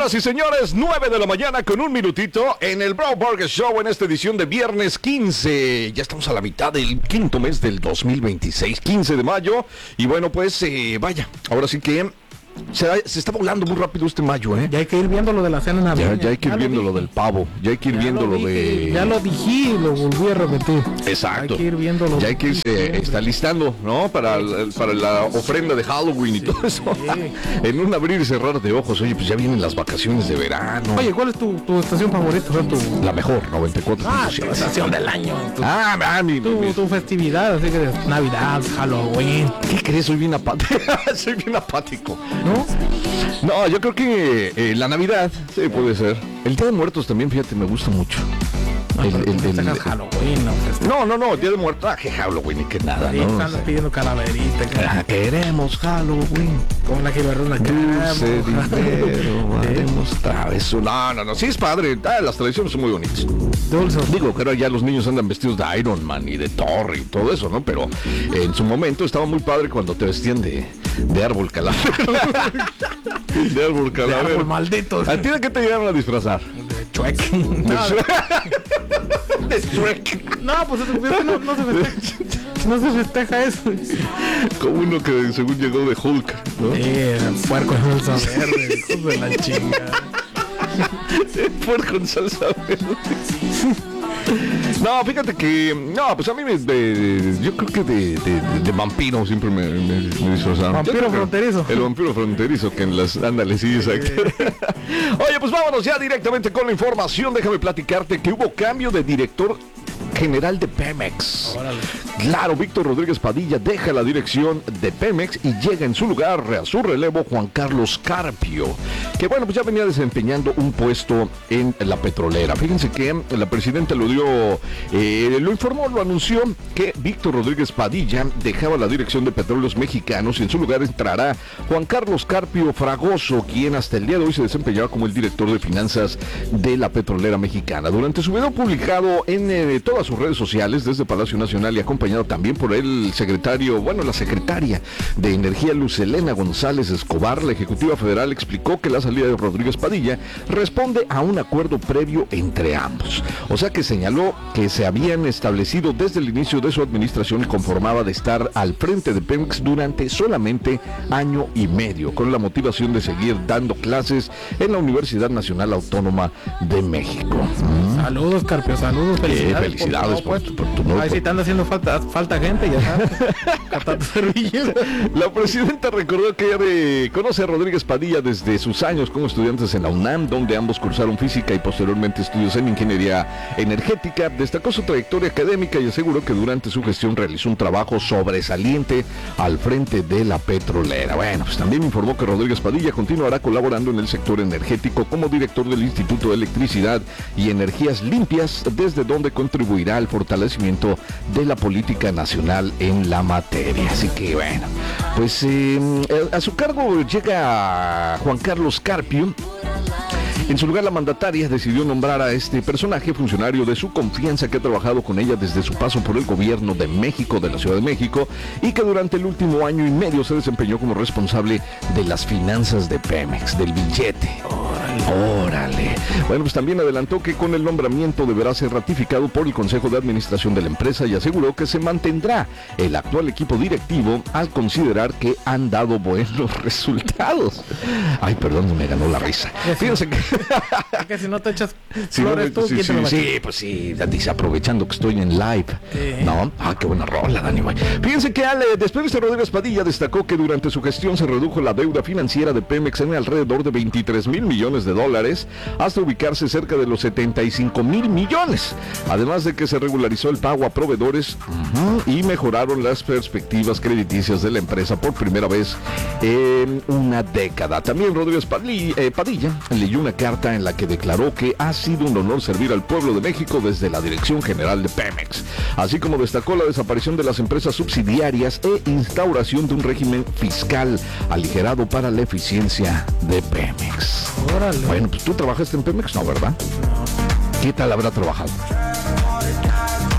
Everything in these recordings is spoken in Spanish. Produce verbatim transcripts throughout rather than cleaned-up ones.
Señoras y señores, nueve de la mañana con un minutito en el Bro Burger Show en esta edición de viernes quince. Ya estamos a la mitad del quinto mes del dos mil veintiséis, quince de mayo. Y bueno, pues eh, vaya, ahora sí que se, se está volando muy rápido este mayo, ¿eh? Ya hay que ir viendo lo de la cena navideña. Ya, ya hay que ir ya viendo lo, lo del pavo, ya hay que ir ya viendo lo, dije, de... Ya lo dije y lo volví a repetir. Exacto. Hay que ir viendo lo ya hay que irse, está listando, ¿no? Para, para la ofrenda de Halloween y sí, todo eso. Sí. En un abrir y cerrar de ojos, oye, pues ya vienen las vacaciones de verano. Oye, ¿cuál es tu, tu estación favorita? O sea, tu... La mejor, noventa y cuatro. Ah, tu estación del año. Tu, ah, ah mi, tu, mi... tu festividad, así que de Navidad, Halloween. ¿Qué crees? Soy bien apático. Soy bien apático. ¿No? No, yo creo que eh, la Navidad, sí, puede ser. El Día de Muertos también, fíjate, me gusta mucho. No, el, el, el, el Halloween, no, no, no, no, Día de Muertos, ah, que Halloween y que nada, sí, ¿no? Están o sea, pidiendo calaverita. Que... Ah, queremos Halloween. Como la que barrona. Dulce dinero, haremos traveso. No, no, no, sí es padre. Ah, las tradiciones son muy bonitas. Dulce. Digo que ahora ya los niños andan vestidos de Iron Man y de Thor y todo eso, ¿no? Pero en su momento estaba muy padre cuando te vestían de, de árbol calavera. de árbol calavera. De árbol maldito. ¿A ti de qué te llegaron a disfrazar? De Shrek. No, de Shrek. No, pues no, no se festeja. No se festeja eso. Como uno que según llegó de Hulk, ¿no? Sí, el puerco en salsa verde, hijo de la chinga. El puerco en salsa verde. No, fíjate que... No, pues a mí me... De, de, yo creo que de, de, de vampiro siempre me, me, me disfrazaron. Vampiro fronterizo. El vampiro fronterizo que en las... Ándale, sí, exacto. Oye, pues vámonos ya directamente con la información. Déjame platicarte que hubo cambio de director general de Pemex. Órale. Claro, Víctor Rodríguez Padilla deja la dirección de Pemex y llega en su lugar a su relevo Juan Carlos Carpio, que bueno, pues ya venía desempeñando un puesto en la petrolera. Fíjense que la presidenta lo dio, eh, lo informó, lo anunció que Víctor Rodríguez Padilla dejaba la dirección de Petróleos Mexicanos y en su lugar entrará Juan Carlos Carpio Fragoso, quien hasta el día de hoy se desempeñaba como el director de finanzas de la petrolera mexicana. Durante su video publicado en eh, todas sus redes sociales desde Palacio Nacional y acompañado también por el secretario, bueno, la secretaria de Energía Luz Helena González Escobar, la ejecutiva federal explicó que la salida de Rodríguez Padilla responde a un acuerdo previo entre ambos. O sea que señaló que se habían establecido desde el inicio de su administración y conformaba de estar al frente de Pemex durante solamente año y medio, con la motivación de seguir dando clases en la Universidad Nacional Autónoma de México. Saludos, Carpio, saludos, felicidades. Eh, felicidades por, por, por tu nuevo. Ahí sí están haciendo falta, falta gente, ya sabes. La presidenta recordó que ella de, conoce a Rodríguez Padilla desde sus años como estudiantes en la UNAM, donde ambos cursaron física y posteriormente estudios en ingeniería energética. Destacó su trayectoria académica y aseguró que durante su gestión realizó un trabajo sobresaliente al frente de la petrolera. Bueno, pues también informó que Rodríguez Padilla continuará colaborando en el sector energético como director del Instituto de Electricidad y Energías Limpias, desde donde contribuirá al fortalecimiento de la política nacional en la materia. Así que bueno, pues eh, a su cargo llega Juan Carlos Carpio. En su lugar, la mandataria decidió nombrar a este personaje funcionario de su confianza que ha trabajado con ella desde su paso por el gobierno de México, de la Ciudad de México, y que durante el último año y medio se desempeñó como responsable de las finanzas de Pemex, del billete. Órale. Órale. Bueno, pues también adelantó que con el nombramiento deberá ser ratificado por el Consejo de Administración de la empresa y aseguró que se mantendrá el actual equipo directivo al considerar que han dado buenos resultados. Ay, perdón, me ganó la risa. Fíjense que... Es que si no te echas si flores no, tú, sí, ¿quién sí, te lo va a sí, echar? pues sí, dice, aprovechando que estoy en live. Sí. No, ah, qué buena rola, Dani. Fíjense que Ale, después de Rodríguez Padilla destacó que durante su gestión se redujo la deuda financiera de Pemex en alrededor de veintitrés mil millones de dólares hasta ubicarse cerca de los setenta y cinco mil millones. Además de que se regularizó el pago a proveedores uh-huh, y mejoraron las perspectivas crediticias de la empresa por primera vez en una década. También Rodríguez Padilla, eh, Padilla leyó una carta en la que declaró que ha sido un honor servir al pueblo de México desde la Dirección General de Pemex, así como destacó la desaparición de las empresas subsidiarias e instauración de un régimen fiscal aligerado para la eficiencia de Pemex. Órale. Bueno, pues tú trabajaste en Pemex, ¿no, verdad? No. ¿Qué tal habrá trabajado?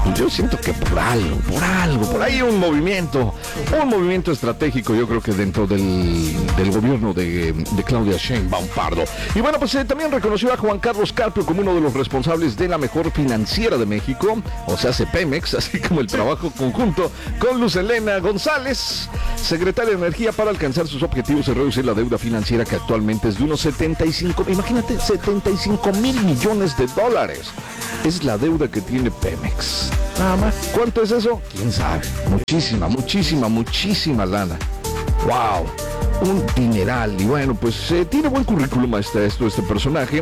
Pues yo siento que por algo, por algo, por ahí un movimiento, un movimiento estratégico, yo creo que dentro del, del gobierno de, de Claudia Sheinbaum Pardo. Y bueno, pues eh, también reconoció a Juan Carlos Carpio como uno de los responsables de la mejor financiera de México, o sea, hace Pemex, así como el trabajo conjunto con Luz Helena González, secretaria de Energía, para alcanzar sus objetivos de reducir la deuda financiera, que actualmente es de unos setenta y cinco, imagínate, setenta y cinco mil millones de dólares. Es la deuda que tiene Pemex. Nada más. ¿Cuánto es eso? ¿Quién sabe? Muchísima, muchísima, muchísima lana. ¡Wow! Un dineral. Y bueno, pues eh, tiene buen currículum este, esto, este personaje.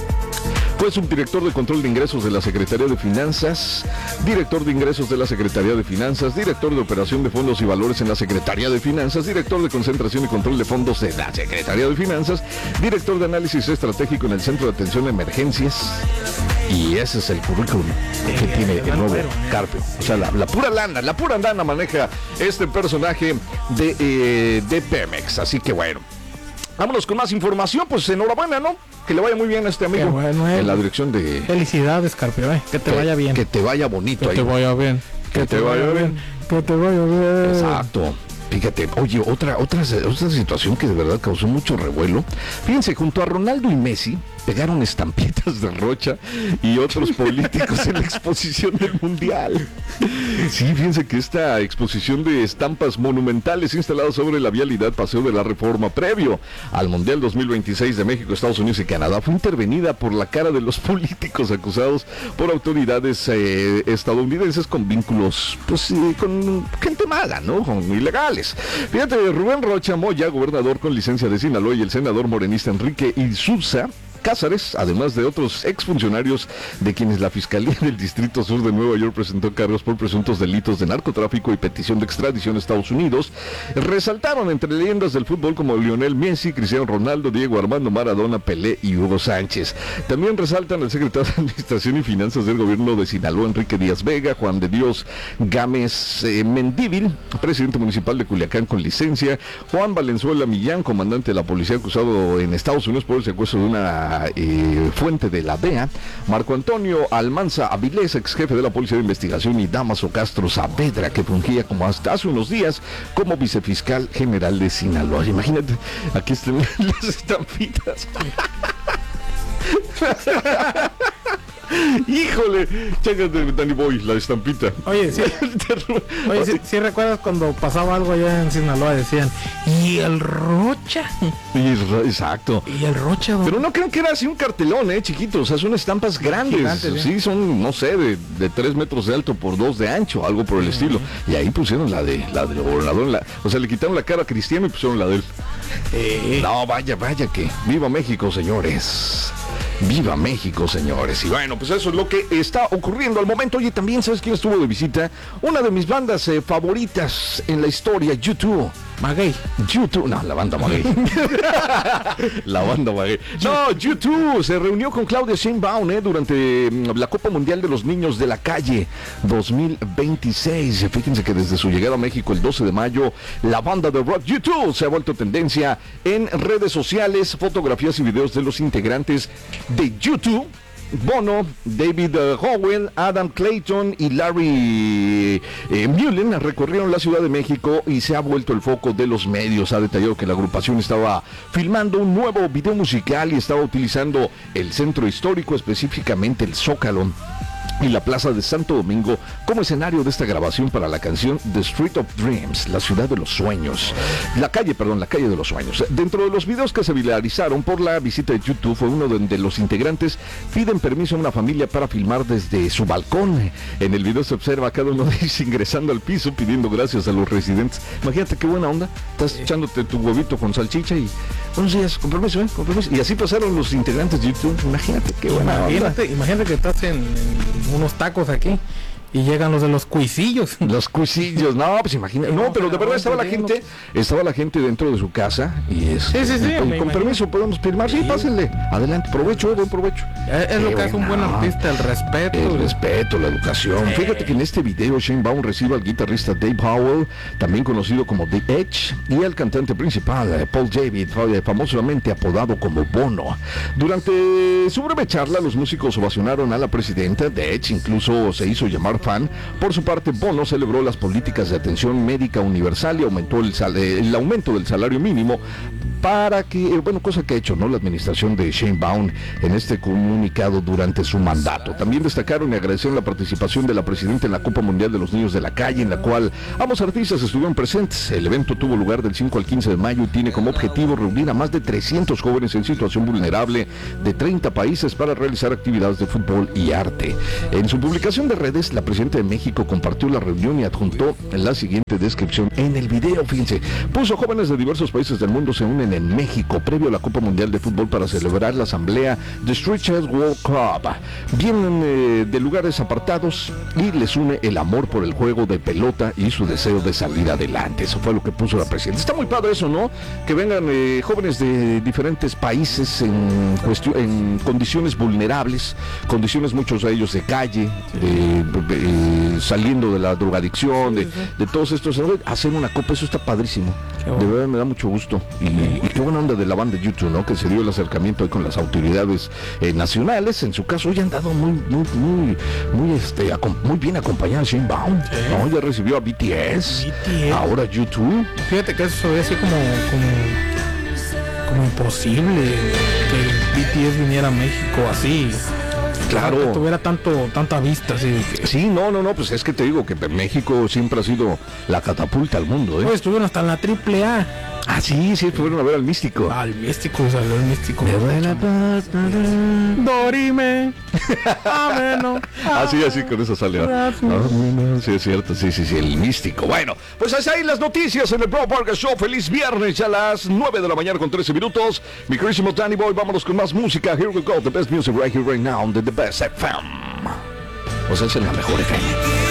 Fue subdirector de Control de Ingresos de la Secretaría de Finanzas, director de Ingresos de la Secretaría de Finanzas, director de Operación de Fondos y Valores en la Secretaría de Finanzas, director de Concentración y Control de Fondos de la Secretaría de Finanzas, director de Análisis Estratégico en el Centro de Atención a Emergencias. Y ese es el currículum que tiene el nuevo Carpio. O sea, la, la pura lana, la pura lana maneja este personaje de, eh, de Pemex. Así que bueno, vámonos con más información. Pues enhorabuena, ¿no? Que le vaya muy bien a este amigo. Bueno, eh. En la dirección de... Felicidades, Carpio, eh. Que te que, vaya bien. Que te vaya bonito. Que ahí. te vaya bien. Que, que te, te vaya bien. bien. Que te vaya bien. Exacto. Fíjate, oye, otra, otra, otra situación que de verdad causó mucho revuelo. Fíjense, junto a Ronaldo y Messi pegaron estampitas de Rocha y otros políticos en la exposición del Mundial. Sí, fíjense que esta exposición de estampas monumentales instaladas sobre la vialidad Paseo de la Reforma previo al Mundial dos mil veintiséis de México, Estados Unidos y Canadá fue intervenida por la cara de los políticos acusados por autoridades eh, estadounidenses con vínculos, pues, eh, con gente mala, ¿no? Con ilegales. Fíjate, Rubén Rocha Moya, gobernador con licencia de Sinaloa, y el senador morenista Enrique Isurza Cázares, además de otros exfuncionarios de quienes la Fiscalía del Distrito Sur de Nueva York presentó cargos por presuntos delitos de narcotráfico y petición de extradición a Estados Unidos, resaltaron entre leyendas del fútbol como Lionel Messi, Cristiano Ronaldo, Diego Armando Maradona, Pelé y Hugo Sánchez. También resaltan el secretario de Administración y Finanzas del gobierno de Sinaloa, Enrique Díaz Vega, Juan de Dios Gámez eh, Mendívil, presidente municipal de Culiacán con licencia, Juan Valenzuela Millán, comandante de la policía acusado en Estados Unidos por el secuestro de una Eh, fuente de la D E A, Marco Antonio Almanza Avilés, ex jefe de la Policía de Investigación, y Damaso Castro Saavedra, que fungía como hasta hace unos días como vicefiscal general de Sinaloa. Imagínate, aquí están las estampitas. Híjole, chécate, Danny Boy, la estampita. Oye, sí, oye, sí, sí recuerdas cuando pasaba algo allá en Sinaloa, decían, ¿y el Rocha? Y el, exacto. ¿Y el Rocha? ¿Dónde? Pero no crean que era así un cartelón, eh, chiquitos. O sea, son estampas grandes. Gigantes, sí, son, no sé, de, de tres metros de alto por dos de ancho, algo por el uh-huh. estilo. Y ahí pusieron la de la del gobernador. La, o sea, le quitaron la cara a Cristiano y pusieron la de él. Eh. No, vaya, vaya que. ¡Viva México, señores! ¡Viva México, señores! Y bueno, pues eso es lo que está ocurriendo al momento. Oye, también, ¿sabes quién estuvo de visita? Una de mis bandas eh, favoritas en la historia, YouTube. Maguey. YouTube, no, la banda Maguey. La banda Maguey. No, YouTube se reunió con Claudia Sheinbaum eh, durante la Copa Mundial de los Niños de la Calle dos mil veintiséis. Fíjense que desde su llegada a México el doce de mayo, la banda de rock YouTube se ha vuelto tendencia en redes sociales, fotografías y videos de los integrantes de YouTube. Bono, David uh, Howell, Adam Clayton y Larry eh, Mullen recorrieron la Ciudad de México y se ha vuelto el foco de los medios. Ha detallado que la agrupación estaba filmando un nuevo video musical y estaba utilizando el centro histórico, específicamente el Zócalo y la Plaza de Santo Domingo como escenario de esta grabación para la canción The Street of Dreams, la ciudad de los sueños. La calle, perdón, la calle de los sueños. Dentro de los videos que se viralizaron por la visita de YouTube fue uno donde los integrantes piden permiso a una familia para filmar desde su balcón. En el video se observa a cada uno de ellos ingresando al piso pidiendo gracias a los residentes. Imagínate qué buena onda. Estás echándote tu huevito con salchicha y buenos días, con permiso, ¿eh? Con permiso. Y así pasaron los integrantes de YouTube. Imagínate qué buena imagínate, onda. Imagínate que estás en, en unos tacos aquí y llegan los de los cuisillos. Los cuisillos, no, pues imagínate. No, pero de verdad estaba la gente, estaba la gente dentro de su casa y es. Sí, sí, sí. Con, con permiso, podemos firmar. Sí, sí, pásenle. Adelante, provecho, buen provecho. Es, es lo que hace un buen artista, el respeto. El respeto, la educación. Sí. Fíjate que en este video Sheinbaum recibe al guitarrista Dave Howell, también conocido como The Edge, y al cantante principal, Paul David, famosamente apodado como Bono. Durante su breve charla, los músicos ovacionaron a la presidenta. The Edge incluso se hizo llamar fan. Por su parte, Bono celebró las políticas de atención médica universal y aumentó el, sal- el aumento del salario mínimo para que, bueno, cosa que ha hecho, ¿no?, la administración de Sheinbaum en este comunicado durante su mandato. También destacaron y agradecieron la participación de la presidenta en la Copa Mundial de los Niños de la Calle, en la cual ambos artistas estuvieron presentes. El evento tuvo lugar del cinco al quince de mayo y tiene como objetivo reunir a más de trescientos jóvenes en situación vulnerable de treinta países para realizar actividades de fútbol y arte. En su publicación de redes, la presidenta de México compartió la reunión y adjuntó la siguiente descripción en el video. Fíjense, puso: jóvenes de diversos países del mundo se unen en México previo a la Copa Mundial de Fútbol para celebrar la asamblea de Street Chess World Club. Vienen eh, de lugares apartados y les une el amor por el juego de pelota y su deseo de salir adelante. Eso fue lo que puso la presidenta. Está muy padre eso, ¿no? Que vengan eh, jóvenes de diferentes países en, cuestión, en condiciones vulnerables, condiciones muchos de ellos de calle, de, de, de, saliendo de la drogadicción, de, de todos estos, hacer una copa. Eso está padrísimo. De verdad me da mucho gusto. Y, y qué buena onda de la banda de YouTube, ¿no? Que se dio el acercamiento ahí con las autoridades eh, nacionales. En su caso, ya han dado muy, muy, muy, muy, este, acom- muy bien acompañado a Sheinbaum, ¿sí? ¿No? Ya recibió a B T S, B T S. Ahora YouTube. Fíjate que eso se ve así como, como, como imposible que B T S viniera a México así. Claro. Que tuviera tanto, tanta vista, así que... Sí, no, no, no, pues es que te digo que México siempre ha sido la catapulta al mundo, ¿eh? Pues estuvieron hasta en la triple A. Ah, sí, sí, fueron a ver al Místico. Ah, el Místico, salió el Místico. Dorime. Ameno. Ah, sí, así con eso salió. Sí, es cierto, sí, sí, sí, el Místico. Bueno, pues así hay las noticias en el Bro Burger Show. Feliz viernes a las nueve de la mañana con trece minutos. Mi queridísimo Danny Boy, vámonos con más música. Here we go, the best music right here, right now, on the, the best F M. O sea, es en la mejor F M.